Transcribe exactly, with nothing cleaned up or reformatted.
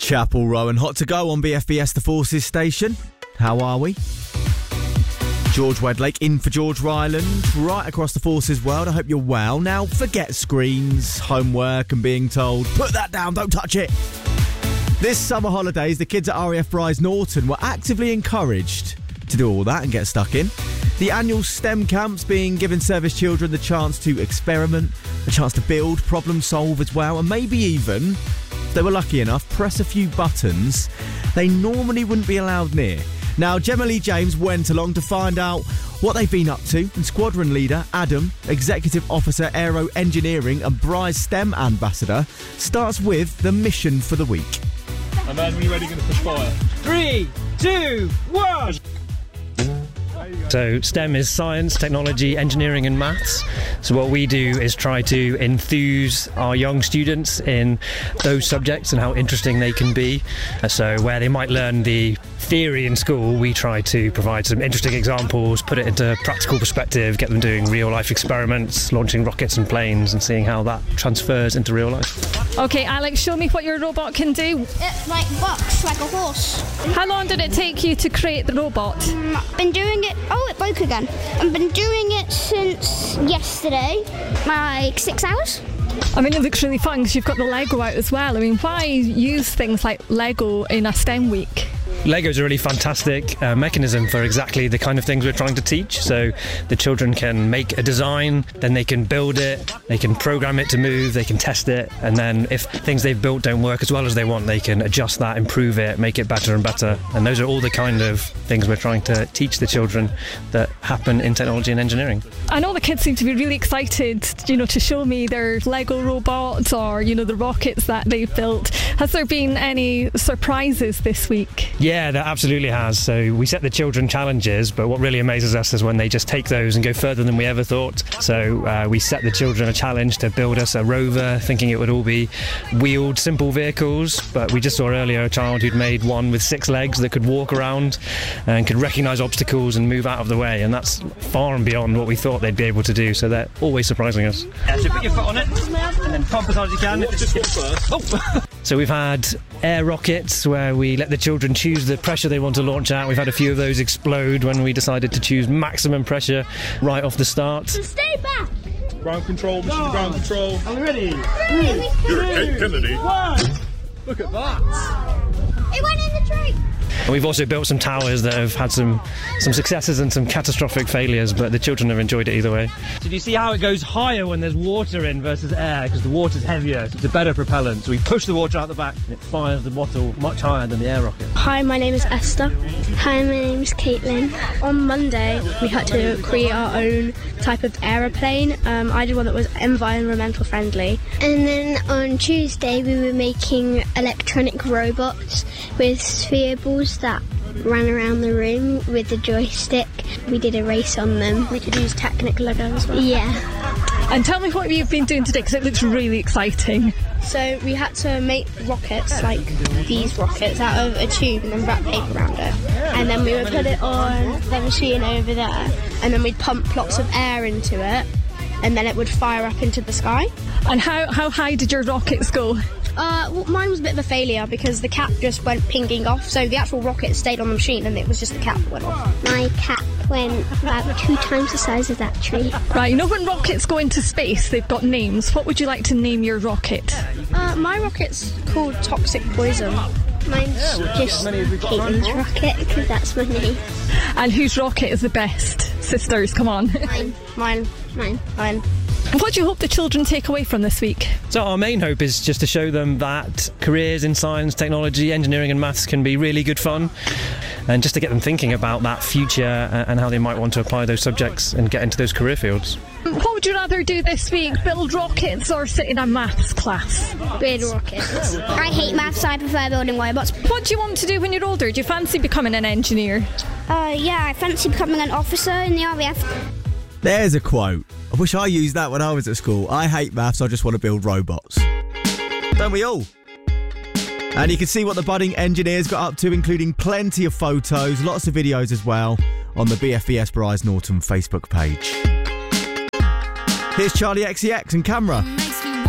Chapel Row and Hot to Go on B F B S The Forces station. How are we? George Wedlake in for George Ryland, right across the Forces world. I hope you're well. Now, forget screens, homework and being told, put that down, don't touch it. This summer holidays, the kids at R A F Bryce Norton were actively encouraged to do all that and get stuck in. The annual STEM camps being giving service children the chance to experiment, a chance to build, problem solve as well, and maybe even, if they were lucky enough, press a few buttons they normally wouldn't be allowed near. Now, Gemma Lee James went along to find out what they've been up to, and squadron leader Adam, Executive Officer Aero Engineering and Bryce STEM Ambassador, starts with the mission for the week. And then when you're ready, going to push fire. Three, two, one! So STEM is science, technology, engineering and maths. So what we do is try to enthuse our young students in those subjects and how interesting they can be. So where they might learn the theory in school, we try to provide some interesting examples, put it into practical perspective, get them doing real life experiments, launching rockets and planes and seeing how that transfers into real life. OK, Alex, show me what your robot can do. It like bucks like a horse. How long did it take you to create the robot? Um, I've been doing it... Oh, it broke again. I've been doing it since yesterday, like six hours. I mean, it looks really fun because you've got the Lego out as well. I mean, why use things like Lego in a STEM week? Lego's a really fantastic uh, mechanism for exactly the kind of things we're trying to teach. So the children can make a design, then they can build it, they can program it to move, they can test it, and then if things they've built don't work as well as they want, they can adjust that, improve it, make it better and better. And those are all the kind of things we're trying to teach the children that happen in technology and engineering. I know the kids seem to be really excited, you know, to show me their Lego robots or, you know, the rockets that they've built. Has there been any surprises this week? Yeah, that absolutely has. So we set the children challenges, but what really amazes us is when they just take those and go further than we ever thought. So uh, we set the children a challenge to build us a rover, thinking it would all be wheeled, simple vehicles. But we just saw earlier a child who'd made one with six legs that could walk around and could recognise obstacles and move out of the way. And that's far and beyond what we thought they'd be able to do. So they're always surprising us. Yeah, so put your foot on it and then pump as hard as you can. Just foot first. Oh. So we've had air rockets where we let the children choose the pressure they want to launch at. We've had a few of those explode when we decided to choose maximum pressure right off the start. Stay back! Ground control, mission to ground control. Are we ready? Three, You're Kate Kennedy. One! Look at that. It went in the tree! And we've also built some towers that have had some, some successes and some catastrophic failures, but the children have enjoyed it either way. So do you see how it goes higher when there's water in versus air? Because the water's heavier, so it's a better propellant. So we push the water out the back and it fires the bottle much higher than the air rocket. Hi, my name is Esther. Hi, my name is Caitlin. On Monday, we had to create our own type of aeroplane. Um, I did one that was environmental friendly. And then on Tuesday, we were making electronic robots with sphere balls that ran around the room with the joystick. We did a race on them. We could use Technic Lego as well. Yeah. And tell me what you've been doing today, because it looks really exciting. So we had to make rockets, like these rockets, out of a tube and then wrap paper around it. And then we would put it on the machine over there, and then we'd pump lots of air into it, and then it would fire up into the sky. And how, how high did your rockets go? Uh, well, mine was a bit of a failure because the cap just went pinging off, so the actual rocket stayed on the machine and it was just the cap that went off. My cap went about two times the size of that tree. Right, you know when rockets go into space, they've got names. What would you like to name your rocket? Uh, my rocket's called Toxic Poison. Mine's just Caitlin's rocket, because that's my name. And whose rocket is the best? Sisters, come on. Mine. Mine. Mine. Mine. What do you hope the children take away from this week? So our main hope is just to show them that careers in science, technology, engineering and maths can be really good fun, and just to get them thinking about that future and how they might want to apply those subjects and get into those career fields. What would you rather do this week, build rockets or sit in a maths class? Build rockets. I hate maths, so I prefer building robots. What do you want to do when you're older? Do you fancy becoming an engineer? Uh, yeah, I fancy becoming an officer in the R A F. There's a quote. I wish I used that when I was at school. I hate maths, I just want to build robots. Don't we all? And you can see what the budding engineers got up to, including plenty of photos, lots of videos as well, on the B F B S Bryce Norton Facebook page. Here's Charlie X C X and Camera.